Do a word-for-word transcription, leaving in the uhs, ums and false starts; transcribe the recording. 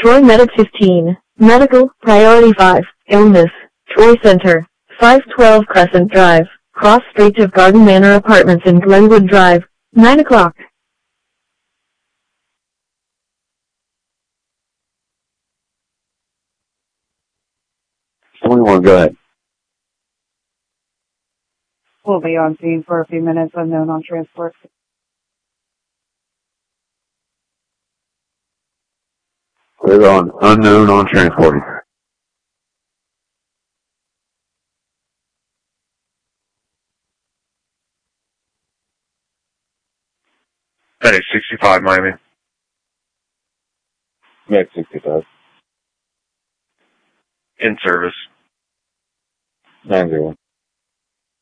Troy Medic fifteen, Medical, Priority five, Illness, Troy Center, five twelve Crescent Drive, cross street of Garden Manor Apartments in Glenwood Drive, nine o'clock. twenty-one, go ahead. We'll be on scene for a few minutes, unknown on transport. We're on unknown on transporting. Medic sixty-five, Miami. Medic sixty-five. In service. nine zero one.